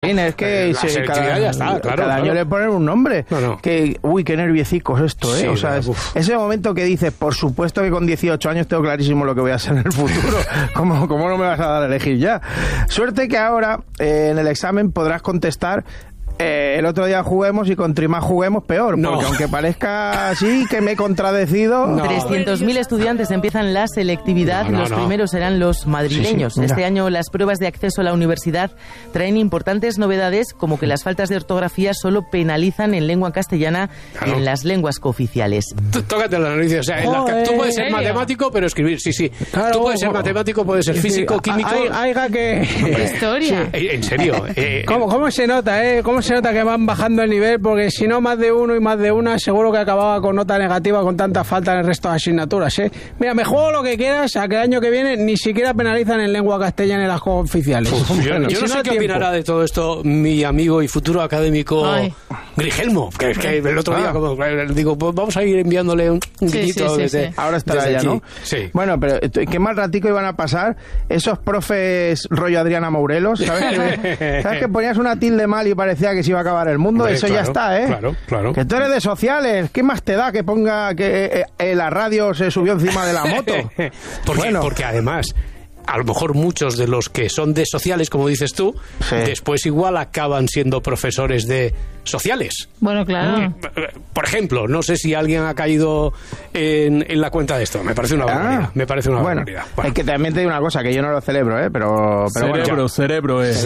Jolín, es que la selectividad ya está, claro. Cada año le ponen un nombre. No. Que, uy, qué nerviecicos esto, ¿eh? Sí, o sea, ese momento que dices, por supuesto que con 18 años tengo clarísimo lo que voy a hacer en el futuro. ¿Cómo no me vas a dar a elegir ya? Suerte que ahora en el examen podrás contestar el otro día juguemos y contra más juguemos peor, porque aunque parezca así que me he contradecido... 300.000 estudiantes empiezan la selectividad, los primeros serán los madrileños. Sí, este año las pruebas de acceso a la universidad traen importantes novedades, como que las faltas de ortografía solo penalizan en lengua castellana y en las lenguas cooficiales. Tócate la nariz, o sea, tú puedes ser matemático, pero escribir, sí. Claro, tú puedes ser matemático, puedes ser físico, químico... Haiga que... Historia. En serio. ¿Cómo se nota, ¿Cómo se nota que van bajando el nivel? Porque si no, más de uno y más de una seguro que acababa con nota negativa con tanta falta en el resto de asignaturas, Mira, me juego lo que quieras a que el año que viene ni siquiera penalizan en lengua castellana en las juegos oficiales. Yo no sé qué opinará de todo esto mi amigo y futuro académico Grigelmo, que el otro día digo, pues vamos a ir enviándole un guiñito. Sí. Ahora estará ya, ¿no? Sí. Bueno, pero qué mal ratico iban a pasar esos profes rollo Adriana Morelos, ¿sabes? ¿Sabes que ponías una tilde mal y parecía que se iba a acabar el mundo? Eso ya está, Claro. Que tú eres de sociales, ¿qué más te da que ponga que la radio se subió encima de la moto? Porque además... A lo mejor muchos de los que son de sociales, como dices tú, después igual acaban siendo profesores de sociales. Bueno, claro. Por ejemplo, no sé si alguien ha caído en la cuenta de esto. Me parece una barbaridad. Barbaridad. Es que también te digo una cosa, que yo no lo celebro, pero cerebro es.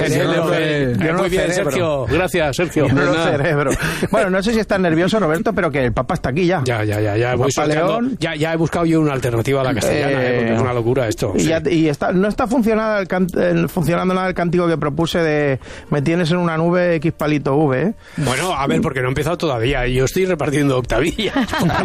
Muy bien, Sergio. Gracias, Sergio. Yo no lo celebro. Bueno, no sé si estás nervioso, Roberto, pero que el Papa está aquí ya. Ya. Voy soltando. Ya he buscado yo una alternativa a la castellana, porque es una locura esto. Y no está funcionando nada el cántico que propuse de me tienes en una nube X palito V, Bueno, a ver, porque no he empezado todavía. Yo estoy repartiendo octavillas.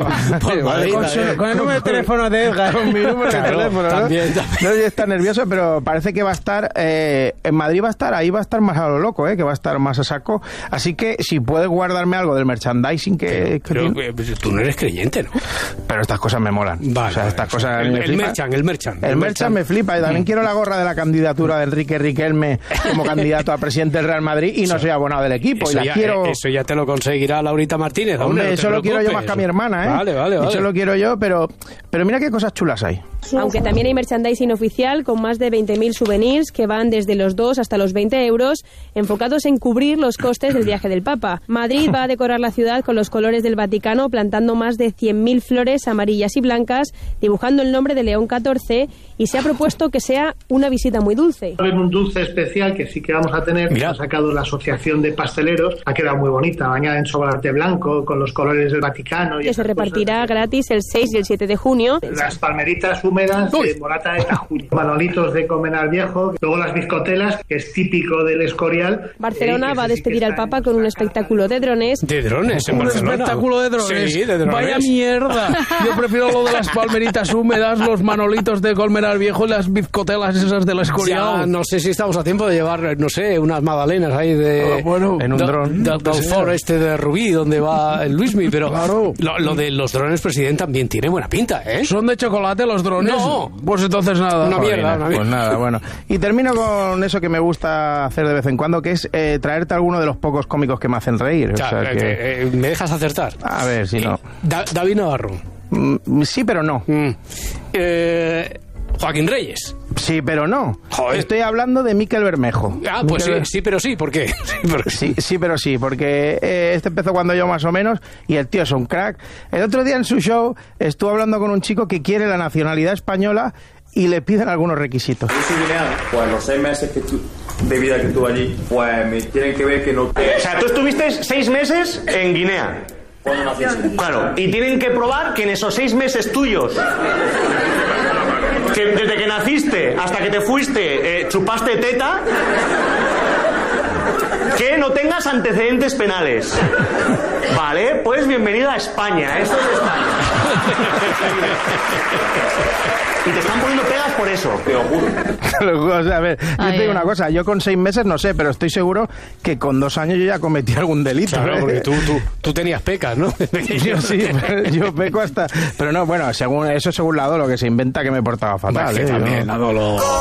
Con el número de teléfono de Edgar. Con mi número de teléfono, también. No está nervioso, pero parece que va a estar... en Madrid ahí va a estar más a lo loco, que va a estar más a saco. Así que si puedes guardarme algo del merchandising que tú no eres creyente, ¿no? Pero estas cosas me molan. Vale, o sea, estas cosas... El merchan. El merchan me flipa. Y también quiero la gorra de la candidatura de Enrique Riquelme como candidato a presidente del Real Madrid y no soy abonado del equipo. Eso ya te lo conseguirá Laurita Martínez. Hombre, eso lo quiero yo más que a mi hermana, Vale. Eso lo quiero yo, pero mira qué cosas chulas hay. Aunque también hay merchandising oficial con más de 20.000 souvenirs que van desde los 2 hasta los 20 euros, enfocados en cubrir los costes del viaje del Papa. Madrid va a decorar la ciudad con los colores del Vaticano, plantando más de 100.000 flores amarillas y blancas, dibujando el nombre de León XIV, y se ha propuesto que sea una visita muy dulce. Va a haber un dulce especial que sí que vamos a tener, que ha sacado la Asociación de Pasteleros, ha quedado muy bonita, bañada en chocolate blanco, con los colores del Vaticano. Que se repartirá gratis el 6 y el 7 de junio. Las palmeritas húmedas de Morata de Tajuña, manolitos de Comenar Viejo, luego las bizcotelas, que es típico del Escorial. Barcelona va a despedir al Papa con un espectáculo de drones. ¿De drones en Barcelona? ¿Un espectáculo de drones? Sí, de drones. Vaya mierda. Yo prefiero lo de las palmeritas húmedas, los manolitos de Colmenar Viejo y las bizcotelas esas del Escorial. Ya, no sé si estamos a tiempo de llevar, no sé, unas magdalenas ahí en un dron. Del foro de Rubí, donde va el Luismi, pero lo de los drones, presidente, también tiene buena pinta, ¿eh? ¿Son de chocolate los drones? No. Pues entonces nada. Una mierda. Pues nada, bueno. Y termino con eso que me gusta hacer de vez en cuando, que es traerte alguno de los pocos cómicos que me hacen reír. O sea, ¿me dejas acertar? A ver, si no. David Navarro. Sí, pero no. Joaquín Reyes. Sí, pero no. Joder. Estoy hablando de Miquel Bermejo. Pues sí, pero sí, ¿por qué? Sí, pero sí, porque este empezó cuando yo más o menos y el tío es un crack. El otro día en su show estuvo hablando con un chico que quiere la nacionalidad española y le piden algunos requisitos. Yo soy guineano, pues los 6 meses de vida que tuve allí, pues me tienen que ver que no... O sea, tú estuviste 6 meses en Guinea. ¿Cuándo naciste? Claro, y tienen que probar que en esos 6 meses tuyos, que desde que naciste hasta que te fuiste, chupaste teta, que no tengas antecedentes penales. Vale, pues bienvenido a España. Esto es España. Y te están poniendo pegas por eso. Te lo juro. O sea, a ver, yo te digo una cosa, yo con 6 meses no sé, pero estoy seguro que con 2 años yo ya cometí algún delito. Claro, porque tú tenías pecas, ¿no? Yo sí, yo peco hasta... Pero no, bueno, según la DO, lo que se inventa que me portaba fatal. También, la DO